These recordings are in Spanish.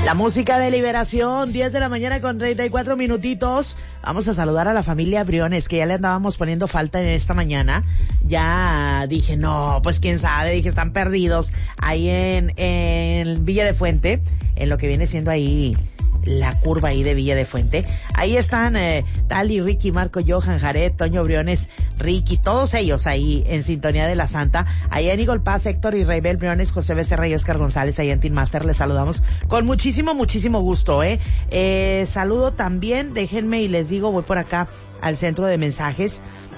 La música de Liberación, 10 de la mañana con 34 minutitos. Vamos a saludar a la familia Briones, que ya le andábamos poniendo falta en esta mañana. Ya dije, no, pues quién sabe, dije, están perdidos ahí en Villa de Fuente, en lo que viene siendo ahí la curva ahí de Villa de Fuente. Ahí están Tali, Ricky, Marco, Johan, Jared, Toño Briones, Ricky, todos ellos ahí en sintonía de la Santa. Ahí en Eagle Pass, Héctor y Raibel Briones, José Becerra y Oscar González, ahí en Team Master. Les saludamos con muchísimo gusto, saludo también, déjenme y les digo, voy por acá al centro de mensajes.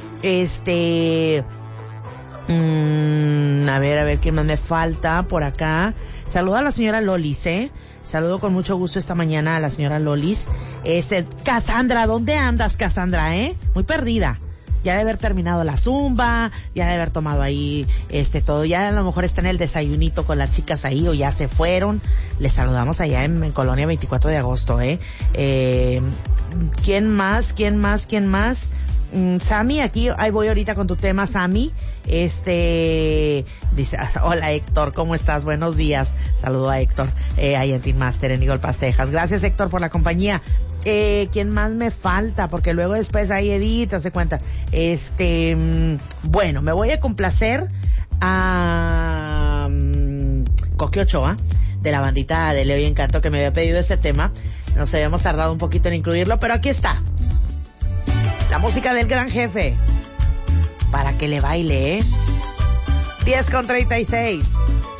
A ver, ¿quién más me falta por acá? Saludo a la señora Lolis, Saludo con mucho gusto esta mañana a la señora Lolis. Cassandra, ¿dónde andas, Cassandra, Muy perdida. Ya de haber terminado la zumba, ya de haber tomado ahí, todo. Ya a lo mejor está en el desayunito con las chicas ahí o ya se fueron. Les saludamos allá en Colonia 24 de agosto, ¿Quién más? Sammy, aquí, ahí voy ahorita con tu tema, Sammy. Dice, hola Héctor, ¿cómo estás? Buenos días. Saludo a Héctor, ahí en Team Master, en Eagle Pass, Texas. Gracias, Héctor, por la compañía. ¿Quién más me falta? Porque luego después ahí Edith, se cuenta. Bueno, me voy a complacer a Coque Ochoa, de la bandita de Leo y Encanto, que me había pedido este tema. Nos habíamos tardado un poquito en incluirlo, pero aquí está. La música del gran jefe, para que le baile, 10:36.